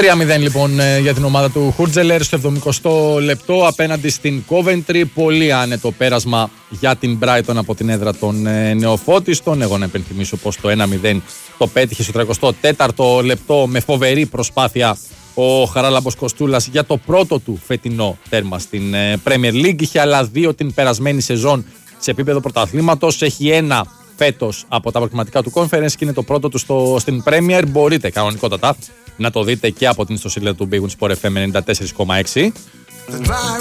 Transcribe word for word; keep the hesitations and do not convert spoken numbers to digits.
τρία μηδέν λοιπόν για την ομάδα του Χούρτζελερ στο εβδομηκοστό λεπτό απέναντι στην Coventry. Πολύ άνετο πέρασμα για την Brighton από την έδρα των νεοφώτιστων. Εγώ να υπενθυμίσω πως το ένα μηδέν το πέτυχε στο τριακοστό τέταρτο λεπτό με φοβερή προσπάθεια ο Χαράλαμπος Κοστούλας για το πρώτο του φετινό τέρμα στην Premier League. Είχε άλλα δύο την περασμένη σεζόν σε επίπεδο πρωταθλήματος. Έχει ένα φέτος από τα προκριματικά του Conference και είναι το πρώτο του στο, στην Premier. Μπορείτε κανονικότατα να το δείτε και από την ιστοσελίδα του Big Win Sport εφ εμ ενενήντα τέσσερα κόμμα έξι.